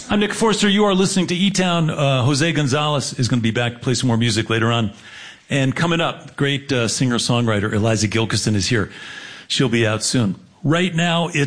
I'm Nick Forster. You are listening to E-Town. Jose Gonzalez is going to be back to play some more music later on. And coming up, great singer-songwriter Eliza Gilkison is here. She'll be out soon. Right now,